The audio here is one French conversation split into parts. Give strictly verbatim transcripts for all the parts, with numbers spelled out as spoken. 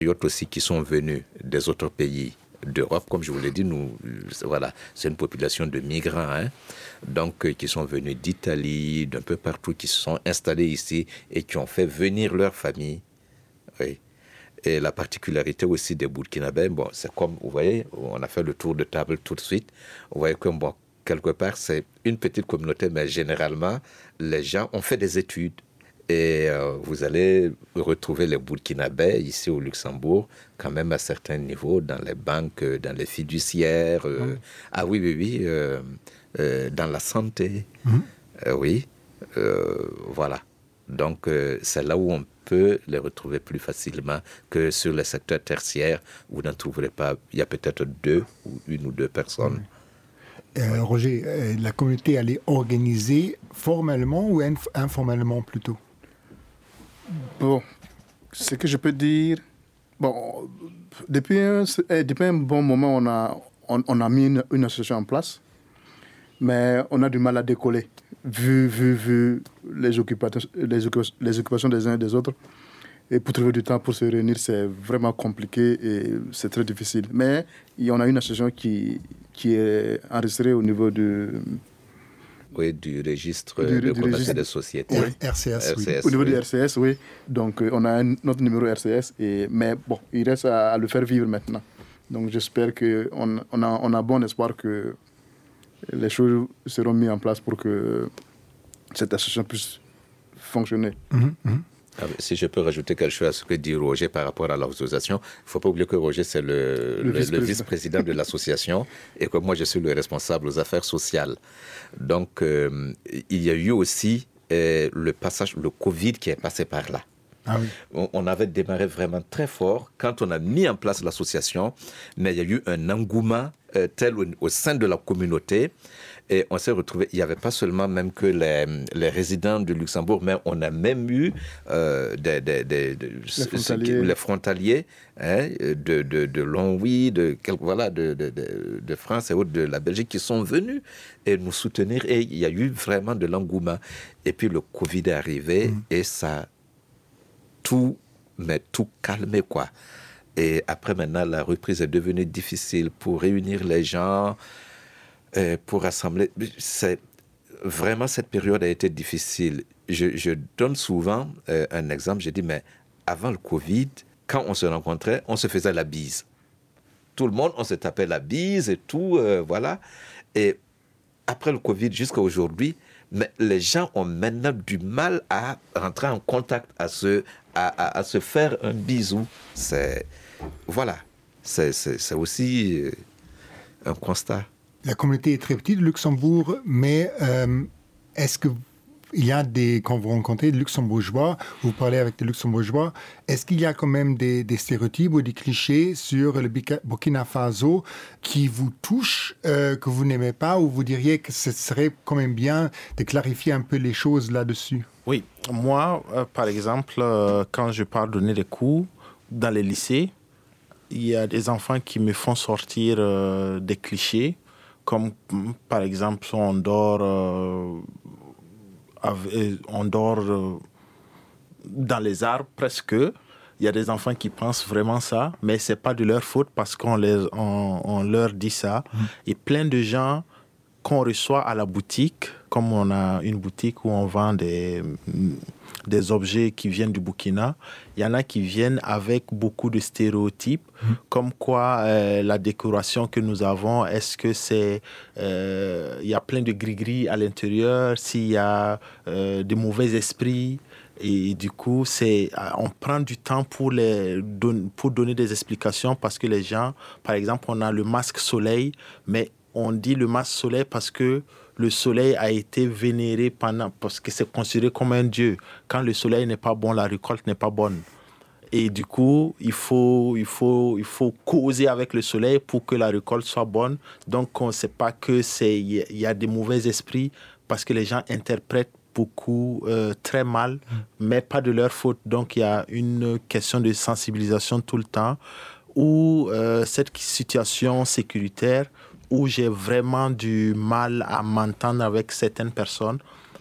compatriotes aussi qui sont venus des autres pays d'Europe, comme je vous l'ai dit, nous, voilà, c'est une population de migrants, hein, donc euh, qui sont venus d'Italie, d'un peu partout, qui se sont installés ici et qui ont fait venir leur famille. Oui. Et la particularité aussi des Burkinabés, bon, c'est comme, vous voyez, on a fait le tour de table tout de suite, vous voyez que, bon, quelque part, c'est une petite communauté, mais généralement, les gens ont fait des études. Et euh, vous allez retrouver les Burkinabés ici au Luxembourg, quand même à certains niveaux, dans les banques, dans les fiduciaires. Euh, mmh. Ah oui, oui, oui, euh, euh, dans la santé. Mmh. Euh, oui, euh, voilà. Donc, euh, c'est là où on peut les retrouver plus facilement que sur les secteurs tertiaires, où vous n'en trouverez pas. Il y a peut-être deux ou une ou deux personnes. Mmh. Euh, Roger, euh, la communauté, elle est organisée formellement ou inf- informellement plutôt? Bon, ce que je peux dire, bon, depuis un, depuis un bon moment, on a, on, on a mis une, une association en place, mais on a du mal à décoller, vu, vu, vu les, occupations, les, les occupations des uns et des autres. Et pour trouver du temps pour se réunir, c'est vraiment compliqué et c'est très difficile. Mais on a une association qui, qui est enregistrée au niveau de... Oui, du registre du, de commerce des sociétés. Oui. R C S, R C S, oui. Au niveau oui. du R C S, oui. Donc, euh, on a un, notre numéro R C S, et, mais bon, il reste à, à le faire vivre maintenant. Donc, j'espère qu'on on a, on a bon espoir que les choses seront mises en place pour que cette association puisse fonctionner. Mm-hmm, mm-hmm. Ah, si je peux rajouter quelque chose à ce que dit Roger par rapport à l'association, il ne faut pas oublier que Roger, c'est le, le, le, vice-président. le vice-président de l'association et que moi, je suis le responsable aux affaires sociales. Donc, euh, il y a eu aussi euh, le passage, le Covid qui est passé par là. Ah oui. on, on avait démarré vraiment très fort quand on a mis en place l'association, mais il y a eu un engouement euh, tel au, au sein de la communauté. Et on s'est retrouvé, il n'y avait pas seulement même que les, les résidents du Luxembourg, mais on a même eu euh, des, des, des, des, les frontaliers, qui, les frontaliers hein, de, de, de Longwy, de, voilà, de, de, de, de France et autres, de la Belgique, qui sont venus et nous soutenir. Et il y a eu vraiment de l'engouement. Et puis le Covid est arrivé mmh. et ça a tout, mais tout calmé, quoi. Et après, maintenant, la reprise est devenue difficile pour réunir les gens, Euh, pour rassembler. C'est, vraiment, cette période a été difficile. Je, je donne souvent euh, un exemple. Je dis, mais avant le Covid, quand on se rencontrait, on se faisait la bise. Tout le monde, on se tapait la bise et tout, euh, voilà. Et après le Covid, jusqu'à aujourd'hui, mais les gens ont maintenant du mal à rentrer en contact, à se, à, à, à se faire un bisou. C'est, voilà. C'est, c'est, c'est aussi euh, un constat. La communauté est très petite de Luxembourg, mais euh, est-ce qu'il y a des, quand vous rencontrez des luxembourgeois, vous parlez avec des luxembourgeois, est-ce qu'il y a quand même des, des stéréotypes ou des clichés sur le Burkina Faso qui vous touchent, euh, que vous n'aimez pas, ou vous diriez que ce serait quand même bien de clarifier un peu les choses là-dessus? Oui, moi, euh, par exemple, euh, quand je pars donner des cours dans les lycées, il y a des enfants qui me font sortir euh, des clichés. Comme par exemple, on dort, euh, avec, on dort euh, dans les arbres presque. Il y a des enfants qui pensent vraiment ça, mais ce n'est pas de leur faute parce qu'on les, on, on leur dit ça. Mmh. Et plein de gens qu'on reçoit à la boutique, comme on a une boutique où on vend des, des objets qui viennent du Burkina, il y en a qui viennent avec beaucoup de stéréotypes, mmh. comme quoi euh, la décoration que nous avons, est-ce que c'est... Euh, il y a plein de gris-gris à l'intérieur, s'il y a euh, de mauvais esprits. Et du coup, c'est, on prend du temps pour, les, pour donner des explications parce que les gens, par exemple, on a le masque soleil, mais on dit le masque soleil parce que le soleil a été vénéré pendant, parce que c'est considéré comme un dieu. Quand le soleil n'est pas bon, la récolte n'est pas bonne. Et du coup, il faut, il faut, il faut causer avec le soleil pour que la récolte soit bonne. Donc, on ne sait pas que c'est, il y a des mauvais esprits parce que les gens interprètent beaucoup euh, très mal, mmh. mais pas de leur faute. Donc, il y a une question de sensibilisation tout le temps où euh, cette situation sécuritaire où j'ai vraiment du mal à m'entendre avec certaines personnes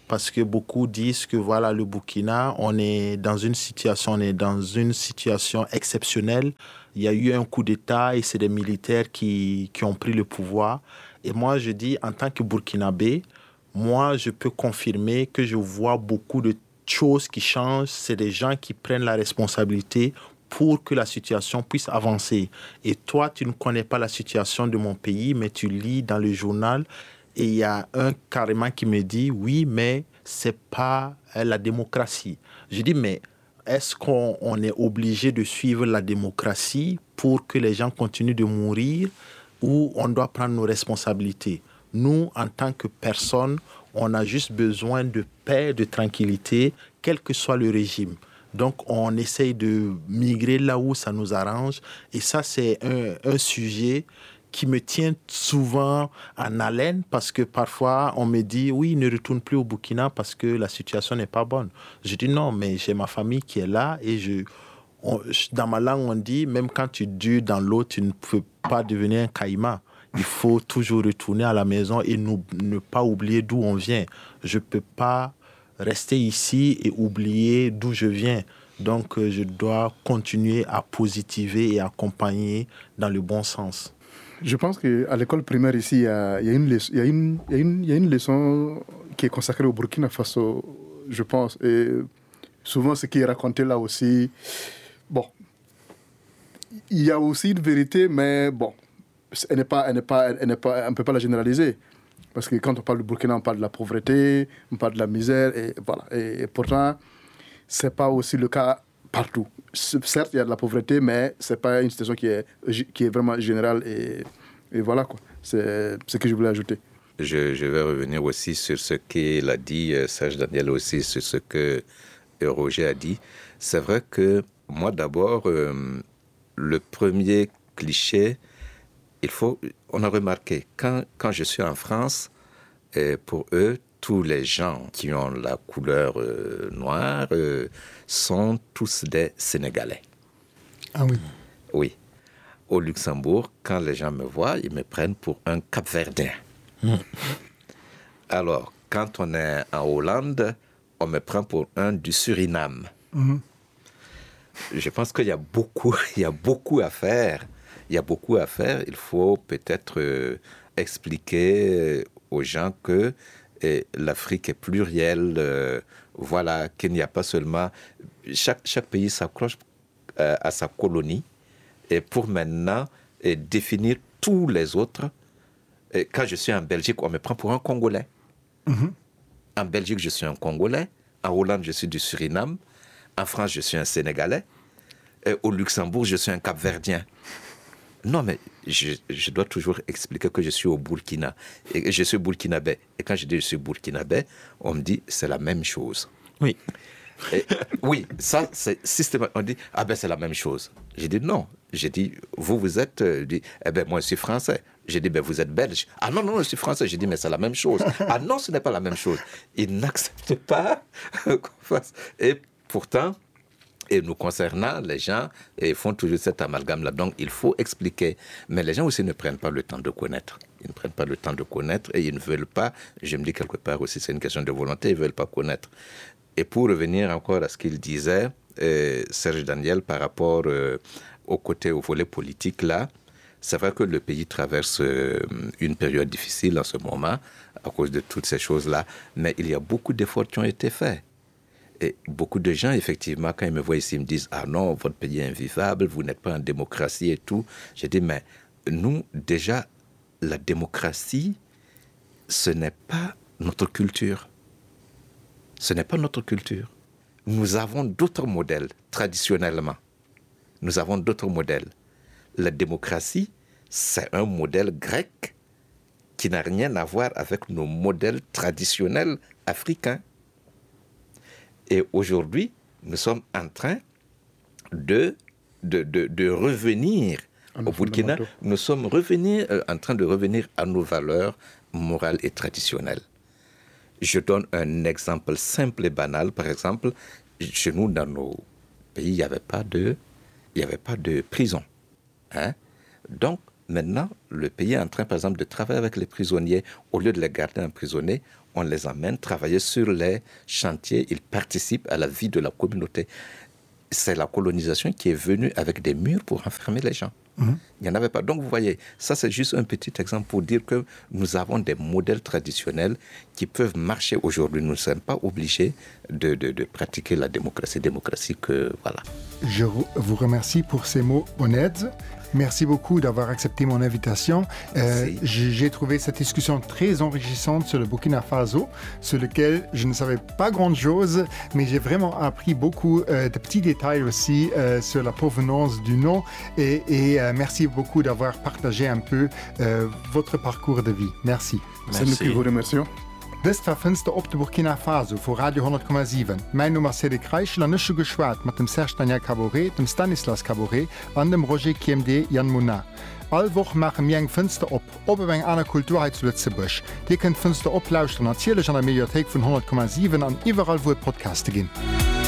parce que beaucoup disent que voilà, le Burkina, on est dans une situation, on est dans une situation exceptionnelle. Il y a eu un coup d'État et c'est des militaires qui, qui ont pris le pouvoir. Et moi, je dis, en tant que Burkinabé, moi, je peux confirmer que je vois beaucoup de choses qui changent. C'est des gens qui prennent la responsabilité pour que la situation puisse avancer. Et toi, tu ne connais pas la situation de mon pays, mais tu lis dans le journal et il y a un carrément qui me dit, oui, mais c'est pas la démocratie. Je dis, mais est-ce qu'on on est obligé de suivre la démocratie pour que les gens continuent de mourir ou on doit prendre nos responsabilités? Nous, en tant que personnes, on a juste besoin de paix, de tranquillité, quel que soit le régime. Donc, on essaye de migrer là où ça nous arrange. Et ça, c'est un, un sujet qui me tient souvent en haleine parce que parfois, on me dit, oui, ne retourne plus au Burkina parce que la situation n'est pas bonne. Je dis non, mais j'ai ma famille qui est là et je... On, dans ma langue, on dit, même quand tu dures dans l'eau, tu ne peux pas devenir un caïman. Il faut toujours retourner à la maison et nous, ne pas oublier d'où on vient. Je ne peux pas rester ici et oublier d'où je viens. Donc, euh, je dois continuer à positiver et accompagner dans le bon sens. Je pense qu'à l'école primaire ici, il y a, il y a une leçon, il y a une, il y a une, il y a une leçon qui est consacrée au Burkina Faso, je pense. Et souvent, ce qui est raconté là aussi, bon, il y a aussi une vérité, mais bon, elle n'est pas, elle n'est pas, elle n'est pas, on ne peut pas la généraliser. Parce que quand on parle du Burkina, on parle de la pauvreté, on parle de la misère, et voilà. Et, et pourtant, ce n'est pas aussi le cas partout. Certes, il y a de la pauvreté, mais ce n'est pas une situation qui est, qui est vraiment générale. Et, et voilà, quoi. C'est ce que je voulais ajouter. Je, je vais revenir aussi sur ce qu'il a dit, Serge Daniel, aussi sur ce que Roger a dit. C'est vrai que moi, d'abord, euh, le premier cliché, il faut, on a remarqué, quand, quand je suis en France, et pour eux, tous les gens qui ont la couleur euh, noire euh, sont tous des Sénégalais. Ah oui. Oui. Au Luxembourg, quand les gens me voient, ils me prennent pour un Cap-Verdien. Mmh. Alors, quand on est en Hollande, on me prend pour un du Suriname. Mmh. Je pense qu'il y a beaucoup, il y a beaucoup à faire. Il y a beaucoup à faire. Il faut peut-être euh, expliquer aux gens que euh, l'Afrique est plurielle. Euh, voilà, qu'il n'y a pas seulement... Chaque, chaque pays s'accroche euh, à sa colonie. Et pour maintenant, euh, définir tous les autres. Et quand je suis en Belgique, on me prend pour un Congolais. Mm-hmm. En Belgique, je suis un Congolais. En Hollande, je suis du Suriname. En France, je suis un Sénégalais. Et au Luxembourg, je suis un Cap-Verdien. Non, mais je, je dois toujours expliquer que je suis au Burkina. Et je suis burkinabé. Et quand je dis je suis burkinabé, on me dit c'est la même chose. Oui. Et, oui, ça, c'est systématiquement. On dit ah ben c'est la même chose. J'ai dit non. J'ai dit vous, vous êtes. Euh, dit, eh ben moi, je suis français. J'ai dit ben vous êtes belge. Ah non, non, je suis français. J'ai dit mais c'est la même chose. Ah non, ce n'est pas la même chose. Ils n'acceptent pas qu'on fasse. Et pourtant. Et nous concernant, les gens et font toujours cet amalgame-là. Donc, il faut expliquer. Mais les gens aussi ne prennent pas le temps de connaître. Ils ne prennent pas le temps de connaître et ils ne veulent pas, je me dis quelque part aussi, c'est une question de volonté, ils ne veulent pas connaître. Et pour revenir encore à ce qu'il disait, euh, Serge Daniel, par rapport euh, au côté, au volet politique, là, c'est vrai que le pays traverse euh, une période difficile en ce moment à cause de toutes ces choses-là. Mais il y a beaucoup d'efforts qui ont été faits. Et beaucoup de gens, effectivement, quand ils me voient ici, ils me disent « Ah non, votre pays est invivable, vous n'êtes pas en démocratie et tout. » J'ai dit « Mais nous, déjà, la démocratie, ce n'est pas notre culture. Ce n'est pas notre culture. Nous avons d'autres modèles, traditionnellement. Nous avons d'autres modèles. La démocratie, c'est un modèle grec qui n'a rien à voir avec nos modèles traditionnels africains. Et aujourd'hui, nous sommes en train de, de, de, de revenir au Burkina. Nous sommes revenir, euh, en train de revenir à nos valeurs morales et traditionnelles. Je donne un exemple simple et banal. Par exemple, chez nous, dans nos pays, il n'y avait pas de, il n'y avait pas de prison. Hein? Donc, maintenant, le pays est en train, par exemple, de travailler avec les prisonniers. Au lieu de les garder emprisonnés, on les emmène travailler sur les chantiers, ils participent à la vie de la communauté. C'est la colonisation qui est venue avec des murs pour enfermer les gens. Mmh. Il n'y en avait pas. Donc, vous voyez, ça, c'est juste un petit exemple pour dire que nous avons des modèles traditionnels qui peuvent marcher aujourd'hui. Nous ne sommes pas obligés de, de, de pratiquer la démocratie. Démocratie que, voilà. Je vous remercie pour ces mots honnêtes. Merci beaucoup d'avoir accepté mon invitation. Euh, j'ai trouvé cette discussion très enrichissante sur le Burkina Faso, sur lequel je ne savais pas grand-chose, mais j'ai vraiment appris beaucoup euh, de petits détails aussi euh, sur la provenance du nom. Et, et euh, merci beaucoup d'avoir partagé un peu euh, votre parcours de vie. Merci. C'est nous qui vous remercions. Das war Fenster op de Burkina Faso vor Radio hundert Komma sieben. Mein Nummer Cedric Reichel an nësche geschwaart mat dem Serge Daniel Caboret, dem Stanislas Caboret an dem Roger K M D Jan Mouna. Allwoch machen mir eng Fenster op, op eng aner Kulturheit zu Lützebusch. Dir könnt Fenster oplauschen an erzielech an der Mediathek vun hundert Komma sieben an iwwerall wo Podcaste ginn.